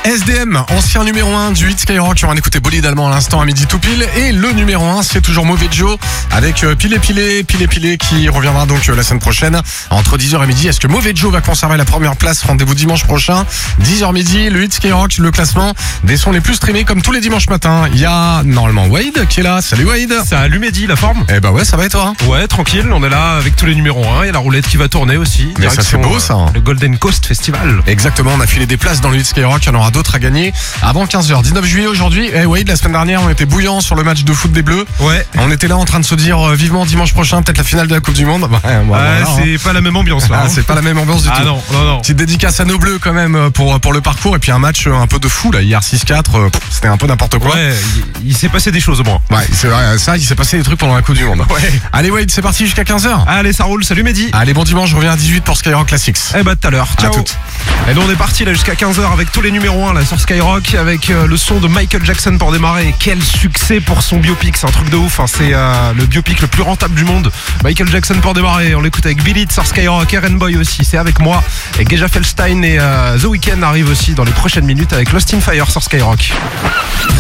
SDM, ancien numéro 1 du hit Skyrock. On va écouter Bolide allemand à l'instant à midi tout pile. Et le numéro 1, c'est toujours Mauvais Joe avec Pile qui reviendra donc la semaine prochaine entre 10h et midi. Est-ce que Mauvais Joe va conserver la première place? Rendez-vous dimanche prochain, 10h midi, le hit Skyrock, le classement des sons les plus streamés comme tous les dimanches matins. Il y a normalement Wade qui est là. Salut Wade. Salut Mehdi, la forme? Eh bah ouais, ça va et toi? Ouais, tranquille, on est là avec tous les numéros 1. Il y a la roulette qui va tourner aussi. Mais ça c'est beau ça. Le Golden Coast Festival. Exactement, on a filé des places dans le hit Skyrock. Il y en aura d'autres à gagner avant 15h. 19 juillet aujourd'hui. Eh Wade, la semaine dernière, on était bouillant sur le match de foot des Bleus. Ouais. On était là en train de se dire vivement dimanche prochain, peut-être la finale de la Coupe du Monde. C'est pas la même ambiance là. C'est pas la même ambiance du tout. Non. Petite dédicace à nos Bleus quand même pour le parcours. Et puis un match un peu de fou là. Hier 6-4, c'était un peu n'importe quoi. Ouais, il s'est passé des choses au moins. Ouais, c'est vrai, ça, il s'est passé des trucs pendant la Coupe du Monde. Ouais. Allez Wade, c'est parti jusqu'à 15h. Allez, ça roule, salut Mehdi. Allez, bon dimanche, je reviens à 18 pour Skyrock Classics. Eh bah tout à l'heure, ciao. À toutes. Et nous on est parti là jusqu'à 15h avec tous les numéros 1 là sur Skyrock avec le son de Michael Jackson pour démarrer. Et quel succès pour son biopic, c'est un truc de ouf hein. C'est le biopic le plus rentable du monde. Michael Jackson pour démarrer, on l'écoute avec Billy sur Skyrock, Eren Boy aussi, c'est avec moi. Et Geja Felstein et The Weeknd arrivent aussi dans les prochaines minutes avec Lost in Fire sur Skyrock.